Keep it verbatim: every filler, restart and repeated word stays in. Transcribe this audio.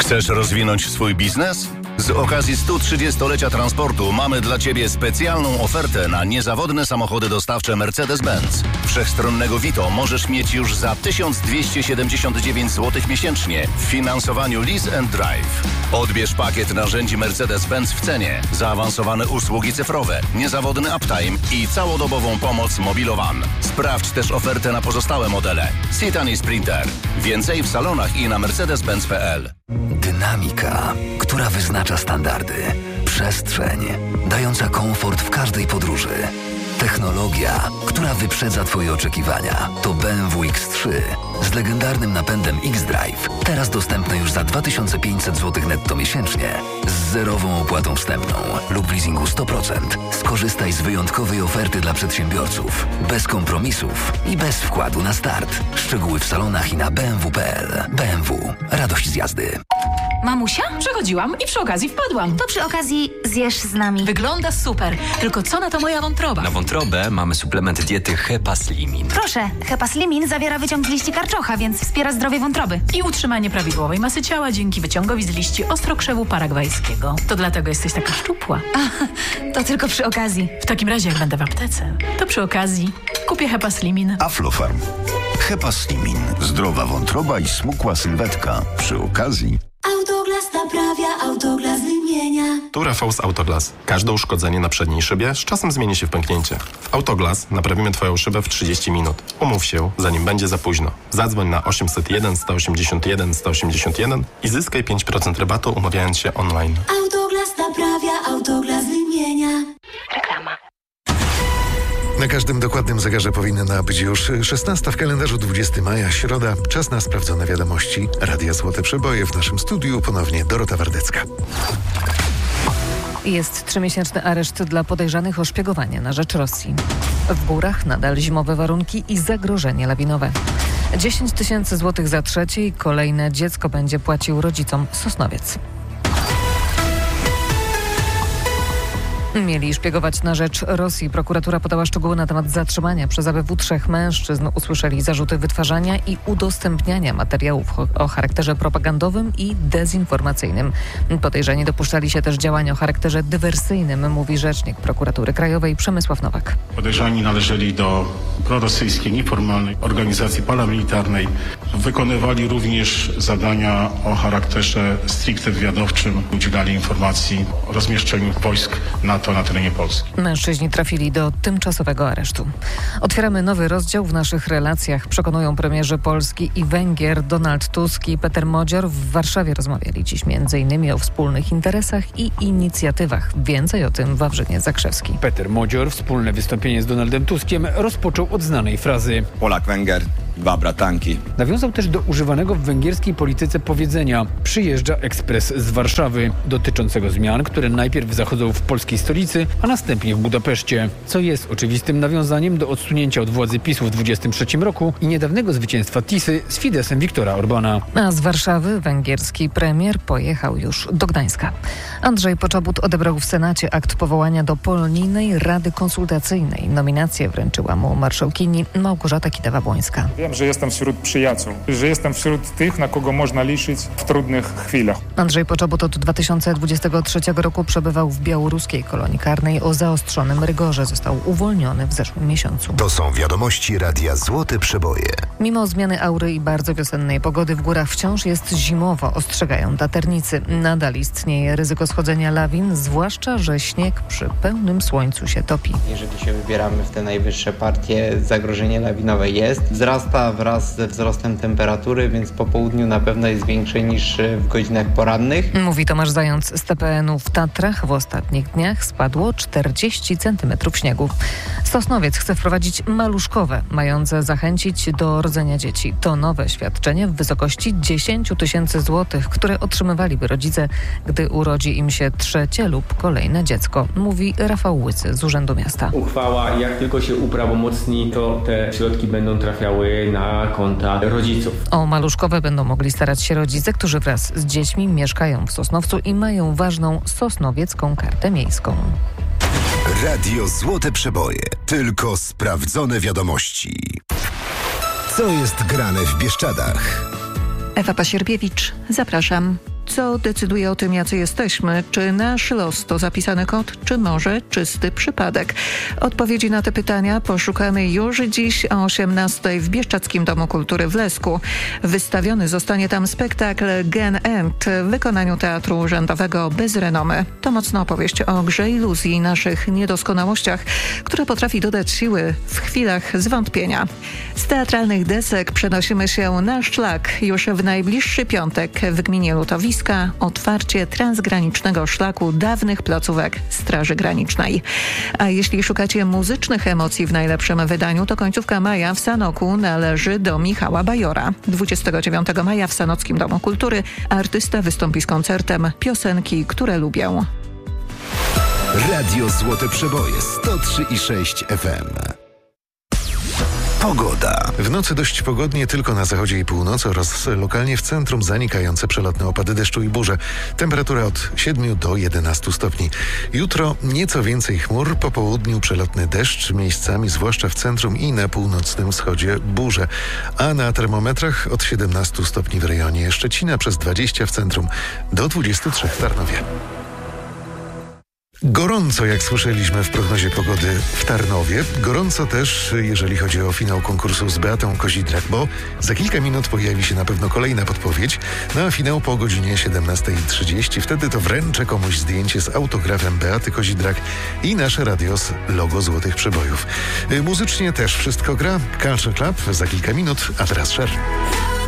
Chcesz rozwinąć swój biznes? Z okazji stu trzydziestolecia transportu mamy dla Ciebie specjalną ofertę na niezawodne samochody dostawcze Mercedes-Benz. Wszechstronnego Vito możesz mieć już za tysiąc dwieście siedemdziesiąt dziewięć złotych miesięcznie w finansowaniu Lease and Drive. Odbierz pakiet narzędzi Mercedes-Benz w cenie, zaawansowane usługi cyfrowe, niezawodny uptime i całodobową pomoc Mobilowan. Sprawdź też ofertę na pozostałe modele. Citan i Sprinter. Więcej w salonach i na mercedes benz kropka p l. Dynamika, która wyznacza standardy. Przestrzeń, dająca komfort w każdej podróży. Technologia, która wyprzedza Twoje oczekiwania. To B M W X trzy z legendarnym napędem X-Drive. Teraz dostępne już za dwa tysiące pięćset złotych netto miesięcznie. Z zerową opłatą wstępną lub w leasingu sto procent. Skorzystaj z wyjątkowej oferty dla przedsiębiorców. Bez kompromisów i bez wkładu na start. Szczegóły w salonach i na b m w kropka p l. B M W. Radość z jazdy. Mamusia? Przechodziłam i przy okazji wpadłam. To przy okazji zjesz z nami. Wygląda super. Tylko co na to moja wątroba? Na wątrobę mamy suplement diety Hepaslimin. Proszę, Hepaslimin zawiera wyciąg z liści karczocha, więc wspiera zdrowie wątroby. I utrzymanie prawidłowej masy ciała dzięki wyciągowi z liści ostrokrzewu paragwajskiego. To dlatego jesteś taka szczupła. A, to tylko przy okazji. W takim razie, jak będę w aptece, to przy okazji kupię Hepaslimin. Aflofarm. Hepaslimin. Zdrowa wątroba i smukła sylwetka. Przy okazji... Autoglas naprawia, Autoglas wymienia. Tu Rafał z Autoglas. Każde uszkodzenie na przedniej szybie z czasem zmieni się w pęknięcie. W Autoglas naprawimy Twoją szybę w trzydzieści minut. Umów się, zanim będzie za późno. Zadzwoń na osiemset jeden, sto osiemdziesiąt jeden, sto osiemdziesiąt jeden i zyskaj pięć procent rabatu, umawiając się online. Autoglas naprawia, Autoglas wymienia. Reklama. Na każdym dokładnym zegarze powinna być już szesnasta w kalendarzu, dwudziestego maja, środa. Czas na sprawdzone wiadomości. Radia Złote Przeboje. W naszym studiu ponownie Dorota Wardecka. Jest trzymiesięczny areszt dla podejrzanych o szpiegowanie na rzecz Rosji. W górach nadal zimowe warunki i zagrożenie lawinowe. dziesięć tysięcy złotych za trzecie i kolejne dziecko będzie płacił rodzicom Sosnowiec. Mieli szpiegować na rzecz Rosji. Prokuratura podała szczegóły na temat zatrzymania przez A B W trzech mężczyzn. Usłyszeli zarzuty wytwarzania i udostępniania materiałów o charakterze propagandowym i dezinformacyjnym. Podejrzani dopuszczali się też działań o charakterze dywersyjnym, mówi rzecznik Prokuratury Krajowej Przemysław Nowak. Podejrzani należeli do prorosyjskiej, nieformalnej organizacji paramilitarnej. Wykonywali również zadania o charakterze stricte wywiadowczym. Udzielali informacji o rozmieszczeniu wojsk NATO na terenie Polski. Mężczyźni trafili do tymczasowego aresztu. Otwieramy nowy rozdział w naszych relacjach, przekonują premierzy Polski i Węgier. Donald Tusk i Peter Modzior w Warszawie rozmawiali dziś między innymi o wspólnych interesach i inicjatywach. Więcej o tym Wawrzyniec Zakrzewski. Peter Modzior wspólne wystąpienie z Donaldem Tuskiem rozpoczął od znanej frazy Polak-Węgier, dwa bratanki. Nawiązał też do używanego w węgierskiej polityce powiedzenia przyjeżdża ekspres z Warszawy, dotyczącego zmian, które najpierw zachodzą w polskiej stolicy, a następnie w Budapeszcie, co jest oczywistym nawiązaniem do odsunięcia od władzy PiSu w dwudziestym trzecim roku i niedawnego zwycięstwa Tisy z Fidesem Viktora Orbana. A z Warszawy węgierski premier pojechał już do Gdańska. Andrzej Poczobut odebrał w Senacie akt powołania do Polonijnej Rady Konsultacyjnej. Nominację wręczyła mu marszałkini Małgorzata Kidawa-Błońska. Wiem, że jestem wśród przyjaciół, że jestem wśród tych, na kogo można liczyć w trudnych chwilach. Andrzej Poczobut od dwa tysiące dwudziestego trzeciego roku przebywał w białoruskiej kolonii karnej o zaostrzonym rygorze. Został uwolniony w zeszłym miesiącu. To są wiadomości Radia Złote Przeboje. Mimo zmiany aury i bardzo wiosennej pogody w górach wciąż jest zimowo, ostrzegają taternicy. Nadal istnieje ryzyko schodzenia lawin, zwłaszcza że śnieg przy pełnym słońcu się topi. Jeżeli się wybieramy w te najwyższe partie, zagrożenie lawinowe jest. Wzrasta wraz ze wzrostem temperatury, więc po południu na pewno jest większe niż w godzinach porannych. Mówi Tomasz Zając z T P N u. W Tatrach w ostatnich dniach spadło czterdzieści centymetrów śniegu. Sosnowiec chce wprowadzić maluszkowe, mające zachęcić do rodzenia dzieci. To nowe świadczenie w wysokości dziesięć tysięcy złotych, które otrzymywaliby rodzice, gdy urodzi im się trzecie lub kolejne dziecko, mówi Rafał Łycy z Urzędu Miasta. Uchwała, jak tylko się uprawomocni, to te środki będą trafiały na konta rodziców. O maluszkowe będą mogli starać się rodzice, którzy wraz z dziećmi mieszkają w Sosnowcu i mają ważną sosnowiecką kartę miejską. Radio Złote Przeboje. Tylko sprawdzone wiadomości. Co jest grane w Bieszczadach? Ewa Pasierbiewicz, zapraszam. Co decyduje o tym, jacy jesteśmy? Czy nasz los to zapisany kod, czy może czysty przypadek? Odpowiedzi na te pytania poszukamy już dziś o osiemnastej w Bieszczadzkim Domu Kultury w Lesku. Wystawiony zostanie tam spektakl Gen End w wykonaniu Teatru Urzędowego Bez Renomy. To mocna opowieść o grze iluzji i naszych niedoskonałościach, która potrafi dodać siły w chwilach zwątpienia. Z teatralnych desek przenosimy się na szlak. Już w najbliższy piątek w gminie Lutowiska otwarcie transgranicznego szlaku dawnych placówek Straży Granicznej. A jeśli szukacie muzycznych emocji w najlepszym wydaniu, to końcówka maja w Sanoku należy do Michała Bajora. dwudziestego dziewiątego maja w Sanockim Domu Kultury artysta wystąpi z koncertem Piosenki, które lubię. Radio Złote Przeboje sto trzy i sześć F M. Pogoda. W nocy dość pogodnie tylko na zachodzie i północy oraz lokalnie w centrum zanikające przelotne opady deszczu i burze. Temperatura od siedmiu do jedenastu stopni. Jutro nieco więcej chmur, po południu przelotny deszcz, miejscami zwłaszcza w centrum i na północnym wschodzie burze. A na termometrach od siedemnastu stopni w rejonie Szczecina, przez dwadzieścia w centrum, do dwudziestu trzech w Tarnowie. Gorąco, jak słyszeliśmy w prognozie pogody w Tarnowie. Gorąco też, jeżeli chodzi o finał konkursu z Beatą Kozidrak, bo za kilka minut pojawi się na pewno kolejna podpowiedź na finał po godzinie siedemnastej trzydzieści. Wtedy to wręczę komuś zdjęcie z autografem Beaty Kozidrak i nasze radio z logo Złotych Przebojów. Muzycznie też wszystko gra. Culture Club za kilka minut, a teraz Cher.